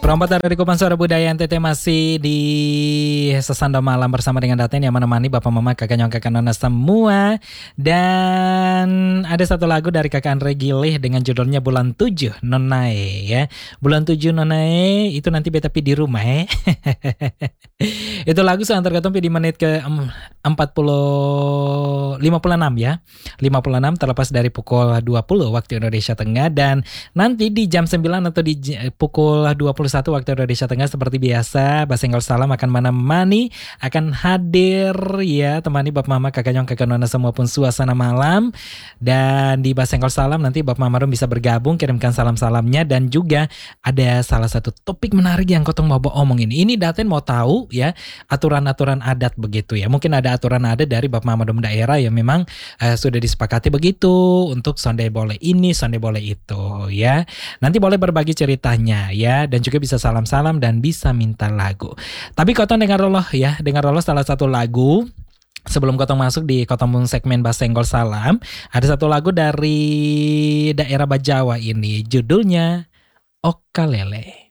Perompak dari Kupang Suara Budaya NTT masih di Sesanda Malam bersama dengan Daten yang menemani Bapak Mama kakak nyong kakak nona semua. Dan ada satu lagu dari kakak Andre Gilih dengan judulnya Bulan 7 Nonae ya. Bulan 7 Nonae itu nanti beta pi di rumah ya. Itu lagu seantar ketompi di menit ke 56 ya. 56 terlepas dari pukul 20 waktu Indonesia Tengah. Dan nanti di jam 9 atau di pukul 21 waktu Indonesia Tengah seperti biasa Basenggol Salam akan menemani, akan hadir ya, temani Bapak Mama kakak nyong kakak nona semua pun suasana malam. Dan di Basenggol Salam nanti Bapak Mama Rum bisa bergabung, kirimkan salam-salamnya. Dan juga ada salah satu topik menarik yang kotong mau omongin. Ini Daten mau tahu ya aturan-aturan adat begitu ya. Mungkin ada aturan adat dari Bapak Mama Rum daerah yang memang sudah disepakati begitu untuk sonde boleh ini, sonde boleh itu ya. Nanti boleh berbagi ceritanya ya, dan juga bisa salam-salam dan bisa minta lagu. Tapi kotong dengar dulu ya, dengar dulu salah satu lagu sebelum kotong masuk di kotong segmen Basenggol Salam. Ada satu lagu dari daerah Bajawa ini, judulnya Okalele.